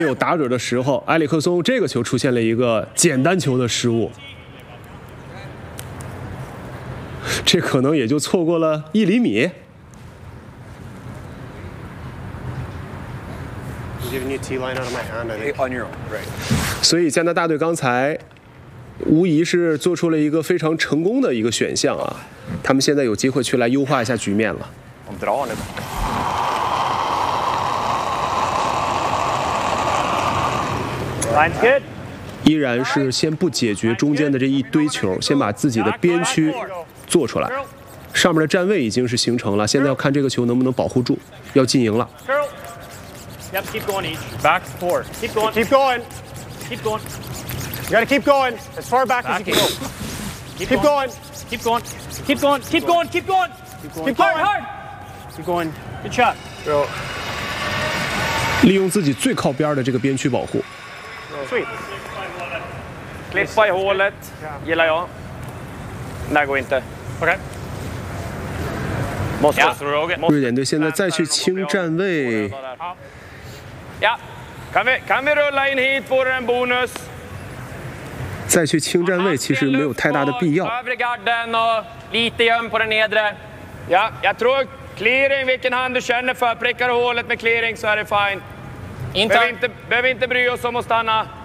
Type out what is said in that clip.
有打者的时候，埃里克松这个球出现了一个简单球的失误，这可能也就错过了1厘米。所以加拿大队刚才无疑是做出了一个非常成功的一个选项啊，他们现在有机会去来优化一下局面了。依然是先不解决中间的这一堆球，先把自己的边区做出来。上面的站位已经是形成了，现在要看这个球能不能保护住，要进赢了。 Yep, keep going each. Back 4. Keep going. Keep going. Keep going. You gotta keep going as far back as you can go. Keep going. Keep going. Keep going. Keep going. Keep going. Keep going. Hard. Keep going. Good shot. 利用自己最靠边的这个边区保护。 Sweet. Klippa i hålet. Gillar jag. Nej, går inte. Okej. 瑞典队现在再去清站位。 Ja, kan vi rulla in hit får du en bonus. 再去清站位其实没有太大的必要。 Övre garden och lite göm på den nedre. Ja, jag tror clearing, vilken hand du känner för. Prickar hålet med clearing så är det fine. Behöver inte bry oss om att stanna.